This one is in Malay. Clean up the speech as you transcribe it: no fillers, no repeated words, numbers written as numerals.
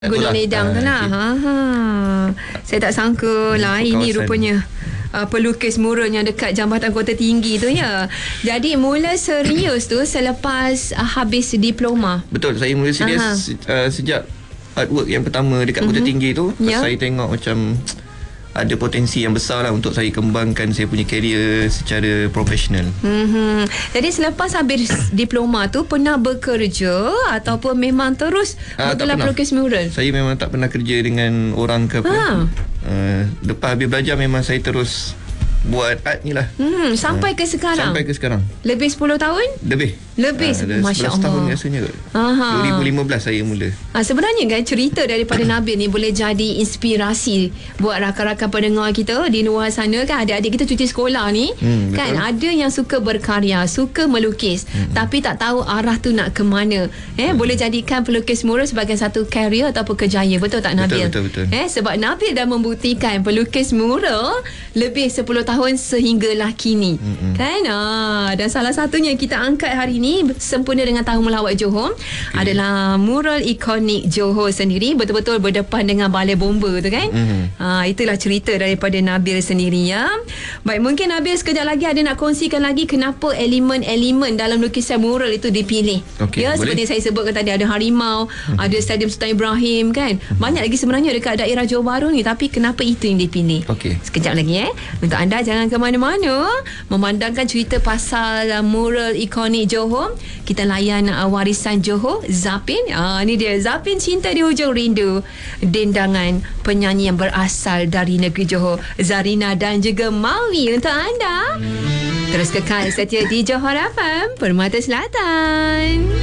Gunung Ledang tu lah. Saya tak sangka lah ini rupanya pelukis mural yang dekat Jambatan Kota Tinggi tu ya. Jadi mula serius tu selepas habis diploma. Betul, saya mula serius sejak artwork yang pertama dekat Kota Tinggi tu. Saya tengok macam ada potensi yang besar lah untuk saya kembangkan saya punya career secara profesional. Jadi selepas habis diploma tu pernah bekerja ataupun memang terus bergelar pelukis mural? Saya memang tak pernah kerja dengan orang ke apa. Lepas habis belajar memang saya terus buat art ni lah. Sampai ke sekarang? Sampai ke sekarang. Lebih 10 tahun? Lebih Masya Allah. 11 tahun rasanya kot. 2015 saya mula. Sebenarnya kan cerita daripada Nabil ni boleh jadi inspirasi buat rakan-rakan pendengar kita di luar sana kan. Adik-adik kita cuti sekolah ni kan, ada yang suka berkarya, suka melukis, tapi tak tahu arah tu nak ke mana. Boleh jadikan pelukis mural sebagai satu career ataupun kerjaya. Betul tak Nabil? Betul. Sebab Nabil dah membuktikan pelukis mural lebih 10 tahun sehinggalah kini. Kan? Dan salah satunya kita angkat hari ini sempena dengan Tahun Melawat Johor adalah mural ikonik Johor sendiri, betul-betul berdepan dengan Balai Bomba tu kan. Itulah cerita daripada Nabil sendiri ya. Baik, mungkin Nabil sekejap lagi ada nak kongsikan lagi kenapa elemen-elemen dalam lukisan mural itu dipilih. Ya, seperti saya sebutkan tadi, ada harimau, ada Stadium Sultan Ibrahim kan. Banyak lagi sebenarnya dekat daerah Johor Bahru ni, tapi kenapa itu yang dipilih? Sekejap lagi untuk anda jangan ke mana-mana. Memandangkan cerita pasal mural ikonik Johor, kita layan warisan Johor, Zapin. Ni dia Zapin Cinta di Hujung Rindu, dendangan penyanyi yang berasal dari negeri Johor, Zarina dan juga Mawi untuk anda. Terus kekal setia di Johor FM, Permata Selatan.